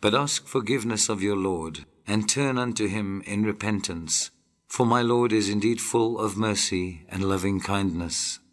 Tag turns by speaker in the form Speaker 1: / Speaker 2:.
Speaker 1: But ask forgiveness of your Lord, and turn unto him in repentance. For my Lord is indeed full of mercy and loving kindness.